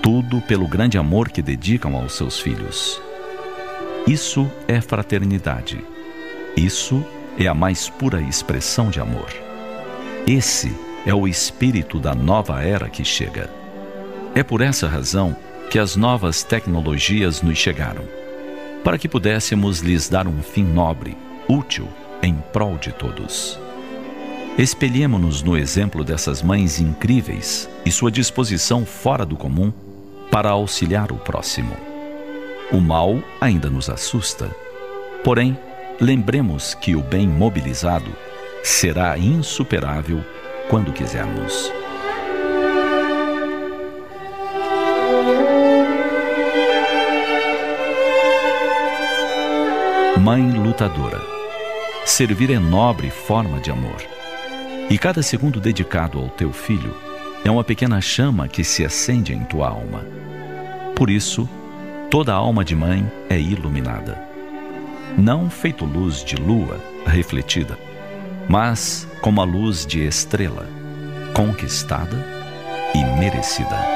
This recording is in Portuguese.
Tudo pelo grande amor que dedicam aos seus filhos. Isso é fraternidade. Isso é a mais pura expressão de amor. Esse é o espírito da nova era que chega. É por essa razão que as novas tecnologias nos chegaram, para que pudéssemos lhes dar um fim nobre, útil, em prol de todos. Espelhemo-nos no exemplo dessas mães incríveis e sua disposição fora do comum para auxiliar o próximo. O mal ainda nos assusta, porém, lembremos que o bem mobilizado será insuperável quando quisermos. Mãe lutadora. Servir é nobre forma de amor. E cada segundo dedicado ao teu filho é uma pequena chama que se acende em tua alma. Por isso, toda alma de mãe é iluminada. Não feito luz de lua refletida, mas como a luz de estrela, conquistada e merecida.